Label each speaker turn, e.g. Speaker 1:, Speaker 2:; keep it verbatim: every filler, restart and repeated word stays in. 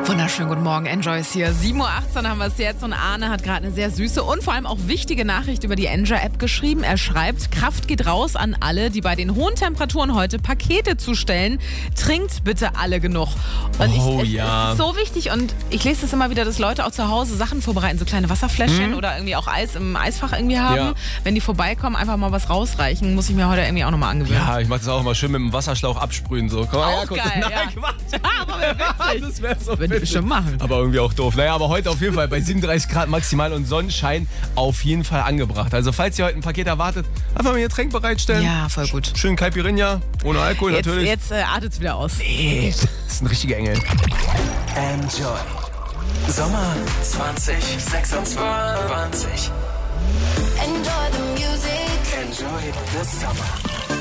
Speaker 1: Wunderschönen guten Morgen, Enjoy ist hier. sieben Uhr achtzehn haben wir es jetzt und Arne hat gerade eine sehr süße und vor allem auch wichtige Nachricht über die Enjoy-App geschrieben. Er schreibt, Kraft geht raus an alle, die bei den hohen Temperaturen heute Pakete zustellen. Trinkt bitte alle genug. Und
Speaker 2: oh
Speaker 1: ich, es,
Speaker 2: ja.
Speaker 1: es ist so wichtig und ich lese das immer wieder, dass Leute auch zu Hause Sachen vorbereiten, so kleine Wasserfläschchen
Speaker 2: Mhm.
Speaker 1: oder irgendwie auch Eis im Eisfach irgendwie haben.
Speaker 2: Ja.
Speaker 1: Wenn die vorbeikommen, einfach mal was rausreichen, muss ich mir heute irgendwie auch nochmal angewöhnen.
Speaker 2: Ja, ich mach das auch immer schön mit dem Wasserschlauch absprühen. So. Komm mal
Speaker 1: Auch
Speaker 2: her, guck.
Speaker 1: geil,
Speaker 2: Nein,
Speaker 1: ja.
Speaker 2: Quatsch.
Speaker 1: Aber wäre witzig.
Speaker 2: Das wäre so
Speaker 1: Würde ich
Speaker 2: witzig.
Speaker 1: bestimmt machen.
Speaker 2: Aber irgendwie auch doof. Naja, aber heute auf jeden Fall bei siebenunddreißig Grad maximal und Sonnenschein auf jeden Fall angebracht. Also falls ihr heute ein Paket erwartet, einfach mal ihr Getränk bereitstellen.
Speaker 1: Ja, voll gut.
Speaker 2: Schön Caipirinha, ohne Alkohol
Speaker 1: Jetzt,
Speaker 2: natürlich.
Speaker 1: jetzt äh, artet es wieder aus.
Speaker 2: Nee, das ist ein richtiger Engel.
Speaker 3: Enjoy. Sommer zwanzig sechsundzwanzig.
Speaker 4: Enjoy the music.
Speaker 3: Enjoy the summer.